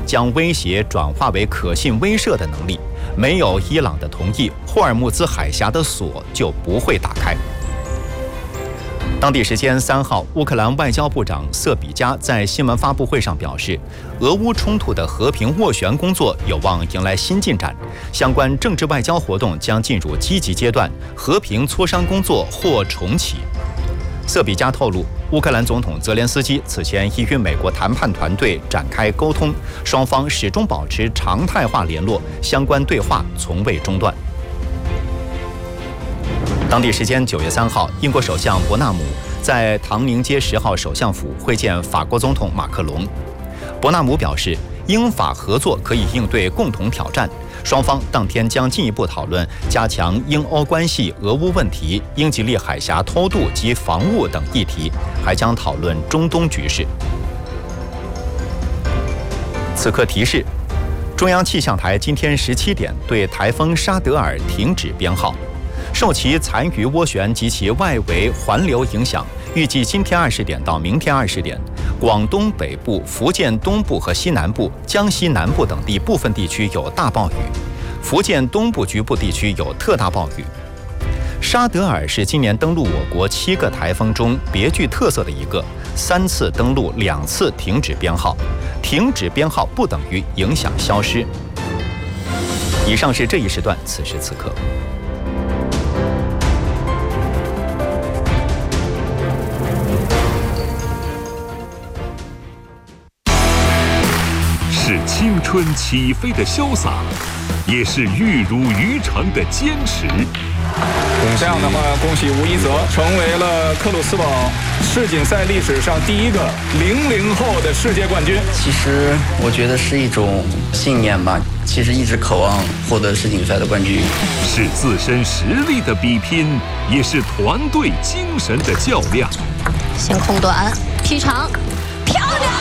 将威胁转化为可信威慑的能力。没有伊朗的同意，霍尔木兹海峡的锁就不会打开。当地时间3号，乌克兰外交部长瑟比加在新闻发布会上表示，俄乌冲突的和平斡旋工作有望迎来新进展，相关政治外交活动将进入积极阶段，和平磋商工作或重启。瑟比加透露，乌克兰总统泽连斯基此前已与美国谈判团队展开沟通，双方始终保持常态化联络，相关对话从未中断。当地时间9月3号，英国首相伯纳姆在唐宁街10号首相府会见法国总统马克龙。伯纳姆表示，英法合作可以应对共同挑战，双方当天将进一步讨论加强英欧关系、俄乌问题、英吉利海峡偷渡及防务等议题，还将讨论中东局势。此刻提示：中央气象台今天17点对台风沙德尔停止编号。受其残余涡旋及其外围环流影响，预计今天20点到明天20点，广东北部、福建东部和西南部、江西南部等地部分地区有大暴雨，福建东部局部地区有特大暴雨。沙德尔是今年登陆我国7个台风中别具特色的一个，3次登陆，2次停止编号。停止编号不等于影响消失。以上是这一时段此时此刻。 是青春起飞的潇洒，也是玉汝于成的坚持。 这样的话，恭喜吴一泽成为了克鲁斯堡世锦赛历史上第一个00后的世界冠军。 其实我觉得是一种信念吧，其实一直渴望获得世锦赛的冠军。 是自身实力的比拼，也是团队精神的较量。 先控短，踢长，漂亮。